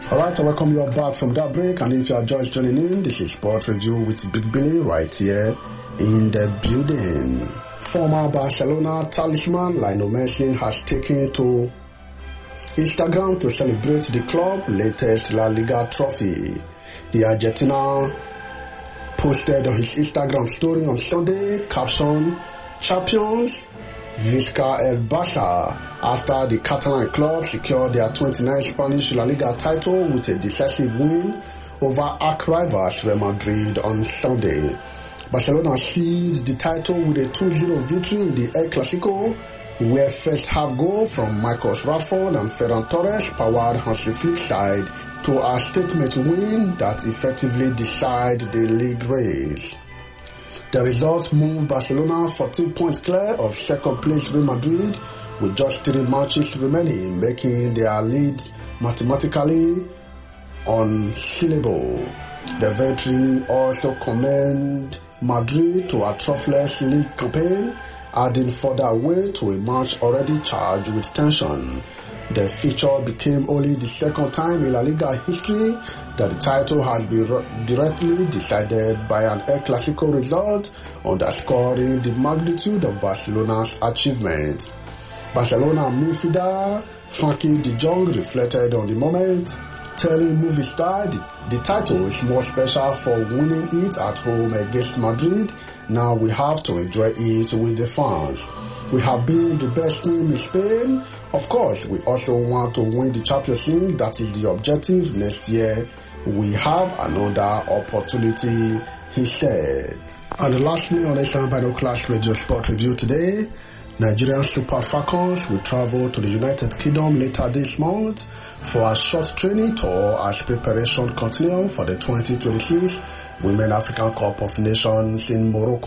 Alright, I welcome you all back from that break, and if you are just joining in, this is Sport Review with Big Billy right here in the building. Former Barcelona talisman Lionel Messi has taken to Instagram to celebrate the club's latest La Liga trophy. The Argentina posted on his Instagram story on Sunday, caption, "Champions Visca El Barça," after the Catalan club secured their 29th Spanish La Liga title with a decisive win over arch rivals Real Madrid on Sunday. Barcelona sealed the title with a 2-0 victory in the El Clasico, where first half goal from Marcus Rashford and Ferran Torres powered Hansi Flick's side to a statement win that effectively decided the league race. The result moved Barcelona 14 points clear of second place Real Madrid with just 3 matches remaining, making their lead mathematically unsealable. The victory also commended Madrid to a trophyless league campaign, adding further weight to a match already charged with tension. The feature became only the second time in La Liga history that the title has been directly decided by an El Clasico result, underscoring the magnitude of Barcelona's achievement. Barcelona midfielder Frankie de Jong reflected on the moment, telling Movistar the title is more special for winning it at home against Madrid. Now we have to enjoy it with the fans. We have been the best team in Spain. Of course, we also want to win the Champions League. That is the objective next year. We have another opportunity, he said. And lastly, on Asian Binoculars Radio Sport Review today, Nigerian Super Falcons will travel to the United Kingdom later this month for a short training tour as preparation continues for the 2026 Women African Cup of Nations in Morocco.